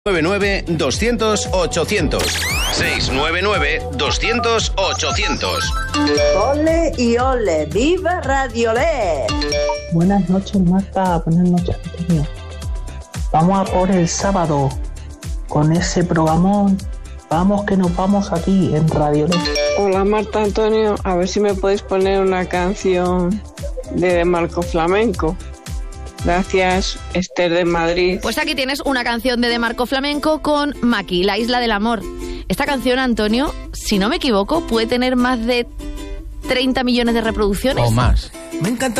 699-200-800. 699-200-800. Ole y ole, ¡viva Radio LED! Buenas noches, Marta. Buenas noches, Antonio. Vamos a por el sábado con ese programón. Vamos que nos vamos aquí en Radio LED. Hola, Marta, Antonio. A ver si me puedes poner una canción de Marco Flamenco. Gracias, Esther de Madrid. Pues aquí tienes una canción de Marco Flamenco con Maki, La Isla del Amor. Esta canción, Antonio, si no me equivoco, puede tener más de 30 millones de reproducciones. O más. Me encanta